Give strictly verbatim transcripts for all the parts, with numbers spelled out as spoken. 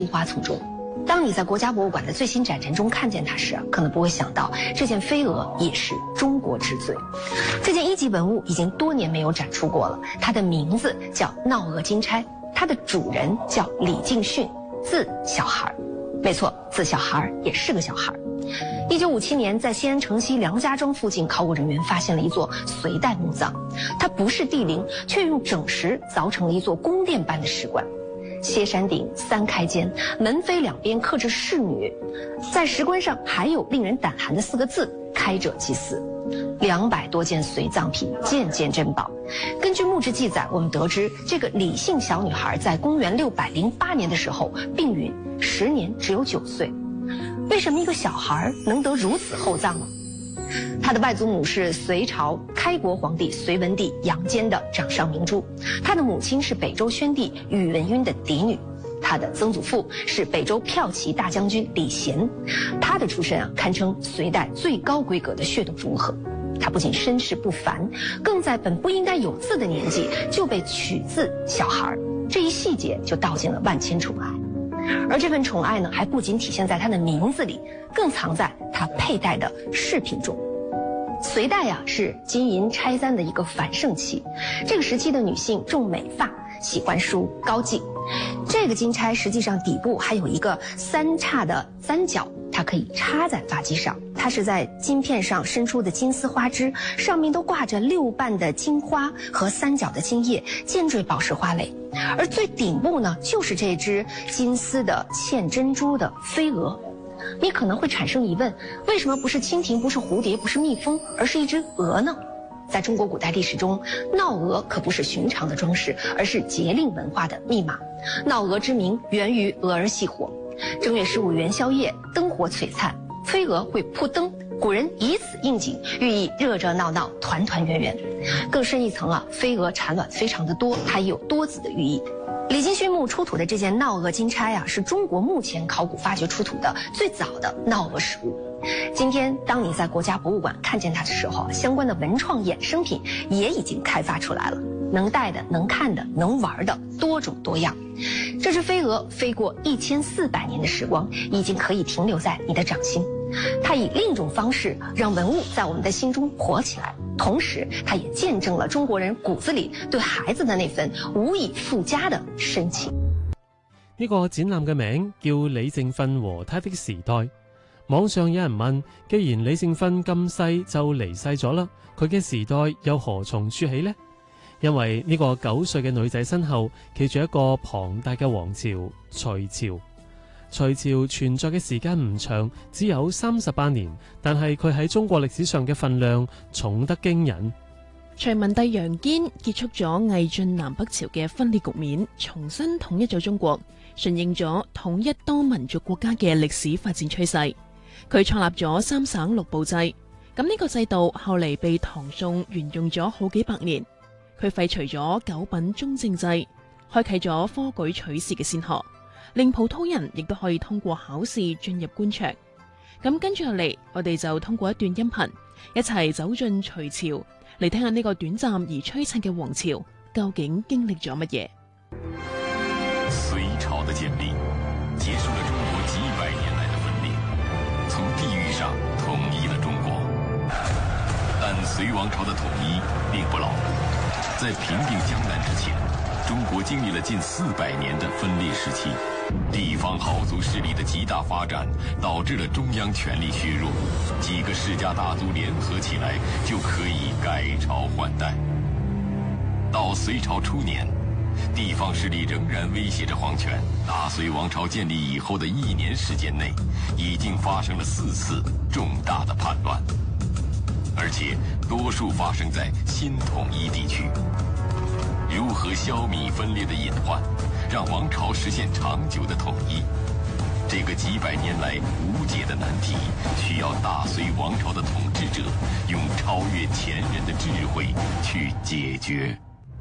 花丛中。当你在国家博物馆的最新展陈中看见它时，可能不会想到这件飞蛾也是中国之最。这件一级文物已经多年没有展出过了，它的名字叫闹蛾金钗，它的主人叫李敬训，字小孩。没错，字小孩也是个小孩。一九五七年，在西安城西梁家庄附近，考古人员发现了一座隋代墓葬，它不是帝陵，却用整石凿成了一座宫殿般的石棺。歇山顶，三开间，门扉两边刻着仕女，在石棺上还有令人胆寒的四个字：开者即死。两百多件随葬品，件件珍宝。根据墓志记载，我们得知这个李姓小女孩在公元六百零八年的时候病陨，时年只有九岁。为什么一个小孩能得如此厚葬呢？他的外祖母是隋朝开国皇帝隋文帝杨坚的掌上明珠，他的母亲是北周宣帝宇文赟的嫡女，他的曾祖父是北周骠骑大将军李贤，他的出身啊堪称隋代最高规格的血统融合。他不仅身世不凡，更在本不应该有字的年纪就被取字小孩，这一细节就道尽了万千宠爱。而这份宠爱呢，还不仅体现在他的名字里，更藏在他佩戴的饰品中。隋代呀、啊、是金银钗簪的一个繁盛期，这个时期的女性重美发，喜欢梳高髻。这个金钗实际上底部还有一个三叉的簪角，它可以插在发髻上。它是在金片上伸出的金丝花枝，上面都挂着六瓣的金花和三角的金叶，尖缀宝石花蕾。而最顶部呢，就是这只金丝的嵌珍珠的飞蛾。你可能会产生疑问，为什么不是蜻蜓，不是蝴蝶，不是蜜蜂，而是一只蛾呢？在中国古代历史中，闹蛾可不是寻常的装饰，而是节令文化的密码。闹蛾之名源于蛾儿戏火。正月十五元宵夜，灯火璀璨，飞蛾会扑灯，古人以此应景，寓意热热闹闹，团团圆圆。更深一层啊，飞蛾产卵非常的多，它也有多子的寓意。李敬训墓出土的这件闹蛾金钗啊，是中国目前考古发掘出土的最早的闹蛾实物。今天，当你在国家博物馆看见它的时候，相关的文创衍生品也已经开发出来了，能戴的、能看的、能玩的，多种多样。这只飞蛾飞过一千四百年的时光，已经可以停留在你的掌心。它以另一种方式让文物在我们的心中活起来，同時它也見證了中國人骨子裏對孩子的那份無以復加的深情。 呢個展覽嘅名叫李正訓和他的時代。網上有人問，既然李正訓咁細就離世咗啦，佢嘅時代又何從說起呢？因為呢個九歲嘅女仔身後企住一個龐大嘅王朝隋朝。隋朝存在嘅時間唔長，只有三十八年，但係佢喺中國歷史上嘅分量重得驚人。 隋文帝楊堅結束咗魏晉南北朝嘅分裂局面，重新統一咗中國，順應咗統一多民族國家嘅歷史發展趨勢。佢創立咗三省六部制，咁呢個制度後嚟被唐宋沿用咗好幾百年。佢廢除咗九品中正制，開啟咗科舉取士嘅先河，令普通人亦都可以通過考試進入官場。咁跟住落嚟，我哋就通過一段音頻，一齊走進隋朝，嚟聽下呢個短暫而璀璨嘅王朝究竟經歷咗乜嘢。 隋朝的建立，結束了中國幾百年來的分裂，從地域上統一了中國。但隋王朝的統一並不牢固，在平定江南之前，中國經歷了近四百年的分裂時期，地方豪族勢力的極大發展，導致了中央權力削弱，幾個世家大族聯合起來就可以改朝換代。到隋朝初年，地方勢力仍然威脅着皇權。大隋王朝建立以後的一年時間內，已經發生了四次重大的叛亂，而且多數發生在新統一地區。如何消弭分裂的隱患，讓王朝實現長久的統一，這個幾百年來無解的難題，需要大隋王朝的統治者用超越前人的智慧去解決。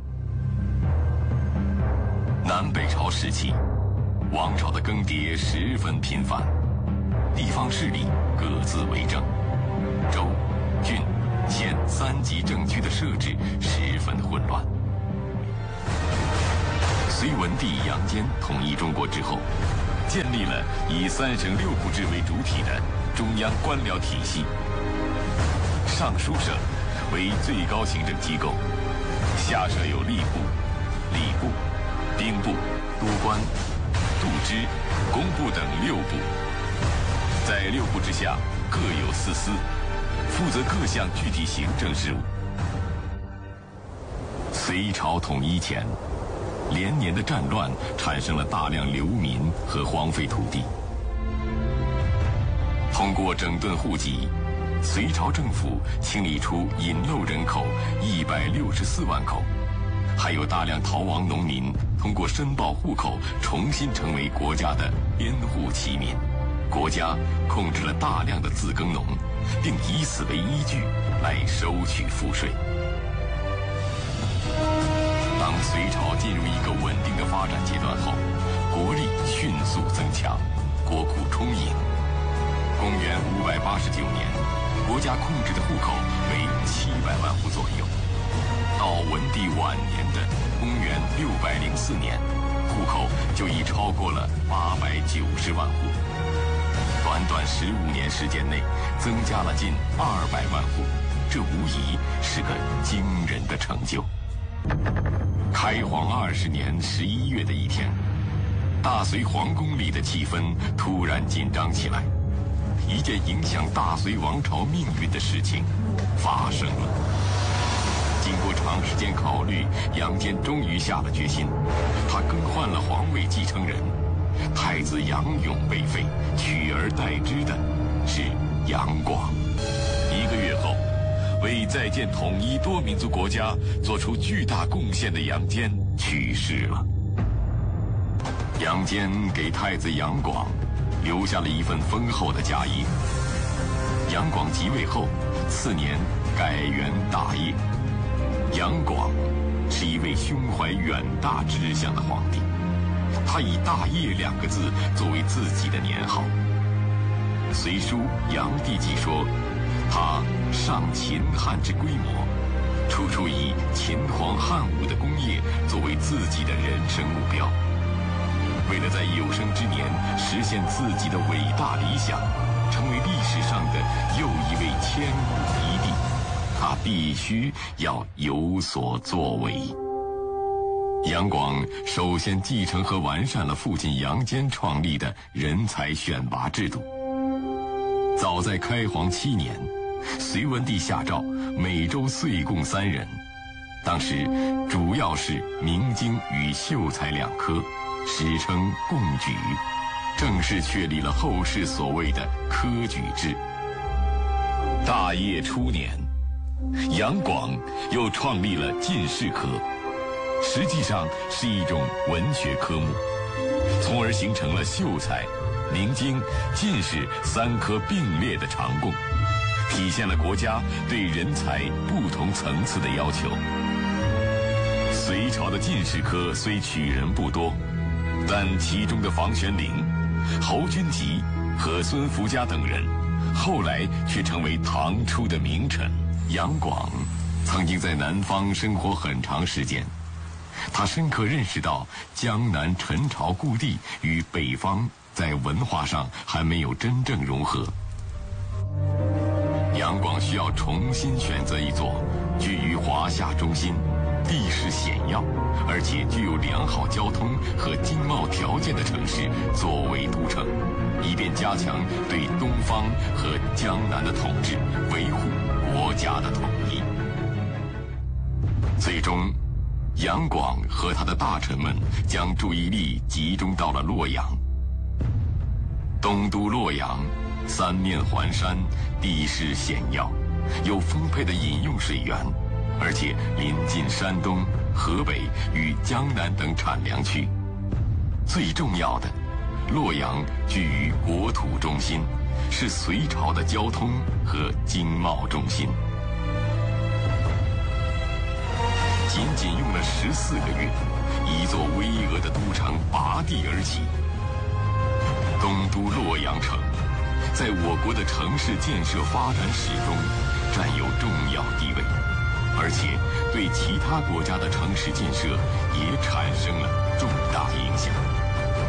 南北朝時期，王朝的更迭十分頻繁，地方勢力各自為政，州、郡、縣三級政區的設置十分混亂。隋文帝楊堅統一中國之後， 建立了以三省六部制为主体的中央官僚体系。尚书省为最高行政机构，下设有吏部、礼部、兵部、都官、度支、工部等六部。在六部之下各有四司，负责各项具体行政事务。隋朝统一前，连年的战乱产生了大量流民和荒废土地。通过整顿户籍，隋朝政府清理出隐漏人口一百六十四万口，还有大量逃亡农民通过申报户口重新成为国家的编户齐民。国家控制了大量的自耕农，并以此为依据来收取赋税。当隋朝进入一个稳定的发展阶段后，国力迅速增强，国库充盈。公元五百八十九年，国家控制的户口为七百万户左右。到文帝晚年的公元六百零四年，户口就已超过了八百九十万户。短短十五年时间内，增加了近二百万户，这无疑是个惊人的成就。开皇二十年十一月的一天，大隋皇宫里的气氛突然紧张起来，一件影响大隋王朝命运的事情发生了。经过长时间考虑，杨坚终于下了决心，他更换了皇位继承人。太子杨勇被废，取而代之的是杨广。一个月后，为再建统一多民族国家做出巨大贡献的杨坚去世了。杨坚给太子杨广留下了一份丰厚的家业。杨广即位后，次年改元大业。杨广是一位胸怀远大志向的皇帝。他以大业两个字作为自己的年号。隋书《杨帝纪》说，他上秦汉之规模，处处以秦皇汉武的功业作为自己的人生目标。为了在有生之年实现自己的伟大理想，成为历史上的又一位千古一帝，他必须要有所作为。杨广首先继承和完善了父亲杨坚创立的人才选拔制度。早在开皇七年，隋文帝下诏每州岁贡三人，当时主要是明经与秀才两科，史称贡举，正式确立了后世所谓的科举制。大业初年，杨广又创立了进士科，实际上是一种文学科目，从而形成了秀才、明经、进士三科并列的常贡，体现了国家对人才不同层次的要求。隋朝的进士科虽取人不多，但其中的房玄龄、侯君集和孙福家等人，后来却成为唐初的名臣。杨广曾经在南方生活很长时间，他深刻认识到江南陈朝故地与北方在文化上还没有真正融合。杨广需要重新选择一座居于华夏中心、地势险要，而且具有良好交通和经贸条件的城市作为都城，以便加强对东方和江南的统治，维护国家的统一。最终，杨广和他的大臣们将注意力集中到了洛阳。东都洛阳三面环山，地势险要，有丰沛的饮用水源，而且临近山东、河北与江南等产粮区。最重要的，洛阳居于国土中心，是隋朝的交通和经贸中心。仅仅用了十四个月，一座巍峨的都城拔地而起。东都洛阳城在我国的城市建设发展史中占有重要地位，而且对其他国家的城市建设也产生了重大影响。